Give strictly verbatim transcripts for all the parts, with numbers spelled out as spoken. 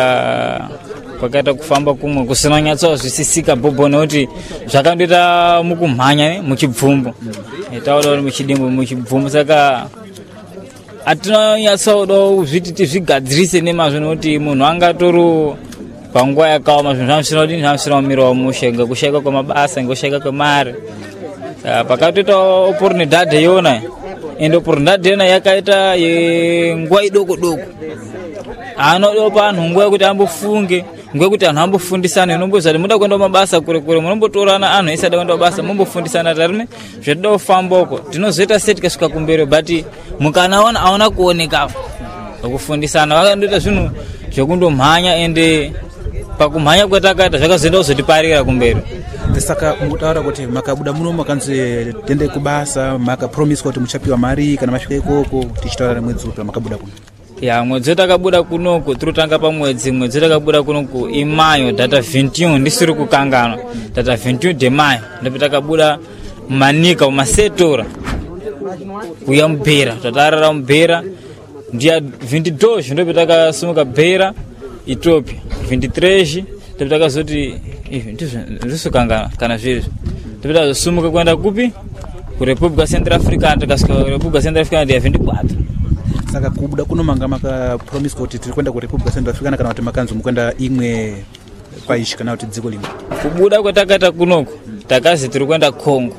pakaita kufamba kumwe kusina nyatso zvisisika bobona kuti zvakandoita mukumhanya muchibvumbu taura kuti muchidimbu muchibvumbu saka atina nyatso do zviti zvigadzirise nemazvo nokuti munhu angatoro panguva yakaoma zvinhu zvamusina kuti zvamusina mumiro mushe ngekushayika kwemabasa ngekushayika kwemari pakatoita oportunidade yona ende oportunidade yona yakaita yenguva idoko doko anodopa anhu nguva yekuti ambofunge nguva yekuti anhu ambofundisana inombozati muda kuenda mabasa kure kure munombotorana anhu isada kuenda mabasa mumbofundisana tarime zvatoda kufamba uko tinozoita sei tikasvika kumberi but mukanaona aona kuoneka kufundisana vakandoita zvinhu zvekundomhanya ende pakumhanya kwatakaita zvakazoenda kuzotiparira kumberi saka mutaura kuti makabuda muno makanzi tende kubasa makapromise kuti muchapiwa mari kana masvika ikoko tichitaura mwedzi upi makabuda kuno ya mwedzi takabuda kunoko turutanga pamwedzi mwedzi takabuda kunoko imayo data vinte e um ndisiri kukangana data vinte e um de mayo ndipo takabuda manika umasetora kuya mbera tatarara mbera ndia vinte e dois ndipo takasumuka bera Ethiopia vinte e três ndipo takazoti ndisukangana kana zvizvo ndipo takasumuka kwenda kupi ku República Central Africana takasvika República Central Africana dia vinte e quatro. Saka kubuda kuno manga maka promise kuti tiri kwenda ku República Central Africana kana kuti makanzo mukwenda imwe paishi kana kuti dziko limwe. Kubuda kwatakaita kunoko takazi tiri kwenda Congo.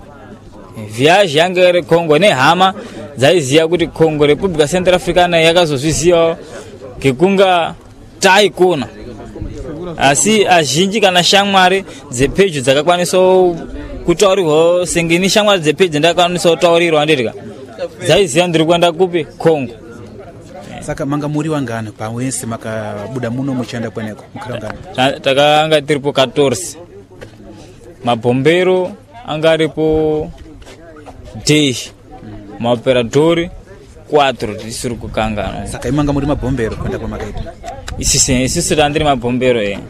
Viage yanga iri Congo ne hama dzaiziya kuti Congo República Central Africana yakazozviziva kekunga taikona asi azhinji kana shamwari dzepeju dzakakwanisa kutaurirwa sengeni shamwari dzepeju ndakakwanisa kutaurirwa ndiriga dzaiziya ndiri kwenda kupi Congo. Saka manga muri wangana pawese makabuda muno muchanda kweneko mukirangana takanga tiripo quatorze mabombero angaripo dez maoperatori quatro tisiri kukangana. Saka imanga muri mabombero kwenda kwa makaita isisi isisi tandiri mabombero eh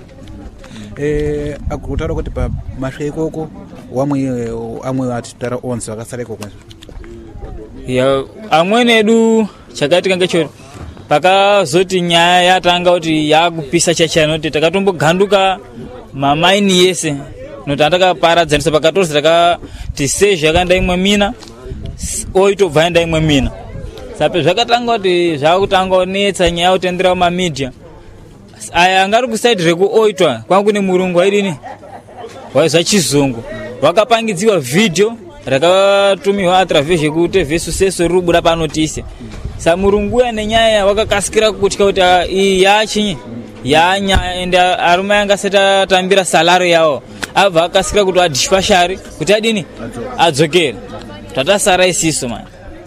eh akutaura kuti pa mashe ikoko wamwe amwe atitara onse vakasareko kwenzo ya amwene edu chakatika ngecho pakazoti nyaya yatanga kuti yakupisa chachana kuti takatomboganduka mamaini yese notandaka paradzanisa pakatozi takati sezha yakanda imwe mina oito bvaenda imwe mina sape zvakatanga kuti zvakutanga kunetsa nyaya kutendera mumamedia aya angari kusaidi rekuoitwa kwangu nemurungu aidini waizva chizungu wakapangidziwa video rakatumiwa através ku T V Sucesso rubuda panotise sa murungu nenyaya wakakasikira kutya kuti iyi yachinyi yanya ende aruma yanga seta tambira salary yawo abva akasikira kuti adishpashari kuti adini adzokera tatasara isiso man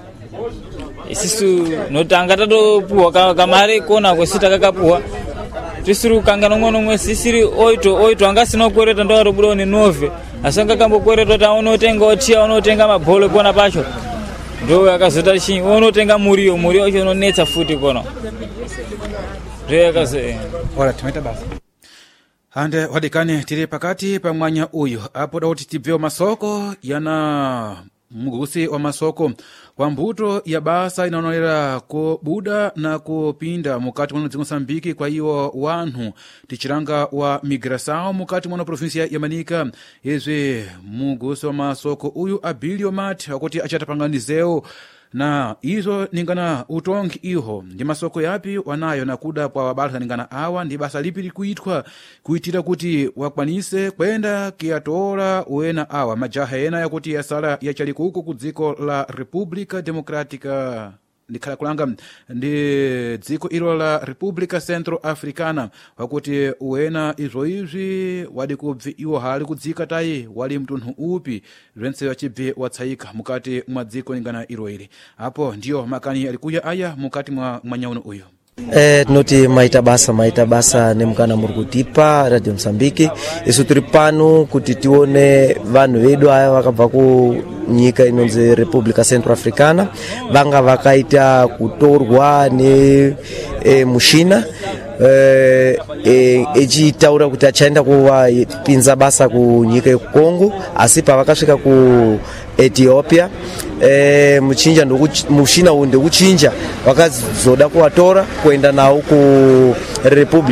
isisu notanga tatopuwa kamari kona kwesita kakapuwa tisiri kukangana umwe nomwe sisiri oito oito angasina kukwereta ndo arobuda ne nove asanga kambokwereta ta unotenga otia unotenga mabholo kona pacho ndo akazota chi unotenga muriyo muriyo cho unonetsa futi kona ndo akaze ora timaita basa hande wadikane tiri pakati pa mwanya uyu apo dauti tibveo masoko yana mugusi wa masoko kwa mbuto ya basa inaonelera kubuda na kupinda mukati mwana dziko Mozambiki kwa hiyo wanhu tichiranga wa migração mukati mwana provinsia ya Manika izvi mugusi wa masoko uyu Abilio Mat wakuti achatapanganizeo na izo ningana utongi iho ndi masoko yapi wanayo na kuda kwa wabasa ningana awa ndi basa lipi likuitwa kuitira kuti wakwanise kwenda kiatola uena awa majaha ena yakuti yasala yachalikuku kudziko la República Democrática ndikhala kulanga ndi dziko ilo la República Centro Africana wakuti uena izo izvi wadi kubvi iwo hali kudzika tayi wali mtunhu upi zvense wachibve watsaika mukati mwa dziko ningana ilo ili apo ndiyo makani alikuya aya mukati mwa mwanyauno uyo. Eh, noti maita basa maita basa nemukana muri kutipa Radio Mozambique isu tiri pano kuti tione vanhu vedu aya vakabva ku nyika inonzi República Centro Africana vanga vakaita kutorwa ne e, mushina eh e, echitaura kuti achaenda kuvapinza basa ku nyika yeCongo asi pavakasvika ku Ethiopia eh muchinja ndo mushina unde kuchinja wakazoda kuwatora kuenda nawo ku República